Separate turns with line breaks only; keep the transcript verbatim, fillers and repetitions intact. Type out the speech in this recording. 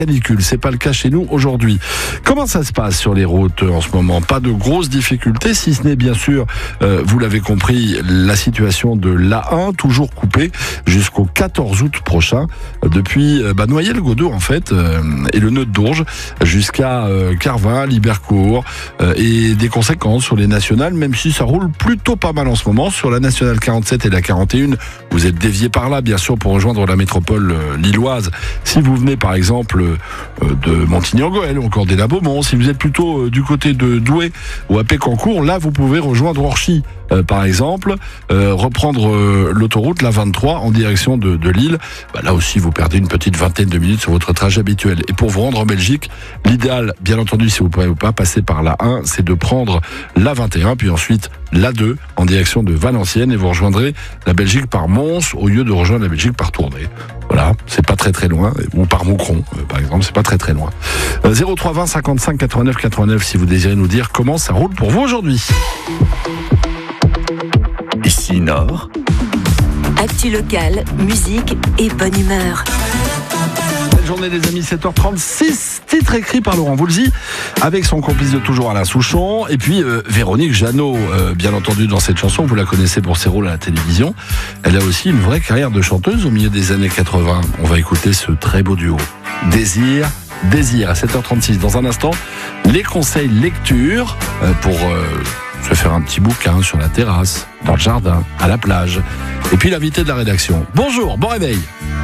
canicule. C'est pas le cas chez nous aujourd'hui. Comment ça se passe sur les routes en ce moment? Pas de grosses difficultés, si ce n'est bien sûr, euh, vous l'avez compris, la situation de l'A un, toujours coupée jusqu'au quatorze août prochain, depuis euh, bah, Noyelles-Godeau en fait, euh, et le nœud de Dourges, jusqu'à euh, Carvin, Libercourt, euh, et des conséquences sur les nationales, même si ça roule plutôt pas mal en ce moment. Sur la nationale quarante-sept et la quarante et un, vous êtes dévié par là, bien sûr, pour rejoindre la métropole euh, lilloise. Si vous venez par exemple de Montigny-en-Gohelle ou encore des Beaumont, si vous êtes plutôt du côté de Douai ou à Pécancourt, là vous pouvez rejoindre Orchy euh, par exemple, euh, reprendre euh, l'autoroute, la vingt-trois, en direction de, de Lille. Bah, là aussi vous perdez une petite vingtaine de minutes sur votre trajet habituel. Et pour vous rendre en Belgique, l'idéal, bien entendu, si vous ne pouvez pas passer par la un, c'est de prendre la vingt et un, puis ensuite la deux en direction de Valenciennes, et vous rejoindrez la Belgique par Mons au lieu de rejoindre la Belgique par Tournai. Voilà, c'est pas très très loin, ou par Moucron euh, par exemple, c'est pas très très loin. Euh, zéro trois vingt cinquante-cinq quatre-vingt-neuf quatre-vingt-neuf si vous désirez nous dire comment ça roule pour vous aujourd'hui.
Ici Nord.
Actu locale, musique et bonne humeur.
Belle journée les amis, sept heures trente-six, titre écrit par Laurent Voulzy, avec son complice de toujours Alain Souchon, et puis euh, Véronique Jeannot, euh, bien entendu dans cette chanson, vous la connaissez pour ses rôles à la télévision. Elle a aussi une vraie carrière de chanteuse au milieu des années quatre-vingts. On va écouter ce très beau duo. Désir, Désir, à sept heures trente-six. Dans un instant, les conseils lecture euh, pour euh, se faire un petit bouquin sur la terrasse, dans le jardin, à la plage. Et puis l'invité de la rédaction. Bonjour, bon réveil.